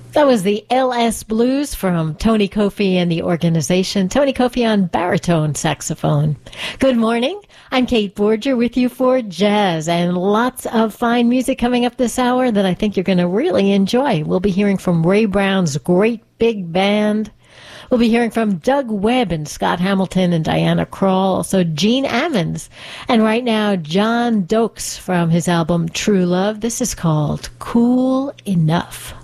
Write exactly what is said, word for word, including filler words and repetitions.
That was the L S Blues from Tony Kofi and the organization. Tony Kofi on baritone saxophone. Good morning. I'm Kate Borger with you for Jazz, and lots of fine music coming up this hour that I think you're going to really enjoy. We'll be hearing from Ray Brown's Great Big Band. We'll be hearing from Doug Webb and Scott Hamilton and Diana Krall, also Gene Ammons. And right now, John Dokes from his album True Love. This is called Cool Enough.